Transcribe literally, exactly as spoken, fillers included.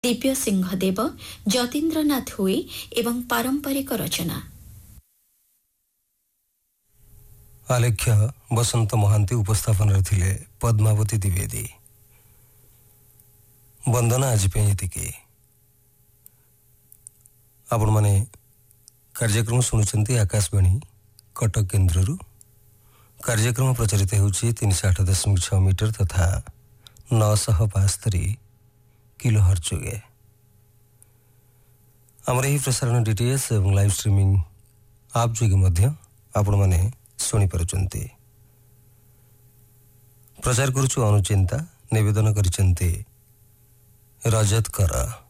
दिव्य सिंहदेव, जतीन्द्रनाथ हुई एवं पारंपरिक रचना। आलेख्य बसंत महांती उपस्थापन थिले पद्मावती द्विवेदी। वंदना आज ये आपण माने कार्यक्रम शुणुंट आकाशवाणी कटक केन्द्र। कार्यक्रम प्रचारित होउछि तीन सौ आठ दशमिक छः मीटर तथा नौ सौ बास्तरी किलो हर्ट्ज। आमर यही प्रसारण डीटीएस और लाइव स्ट्रीमिंग आप जोगे आपण माने शुणी पारुचंती। प्रचार करुछु अनुचिंता, निवेदन करिसेंती रजत कर।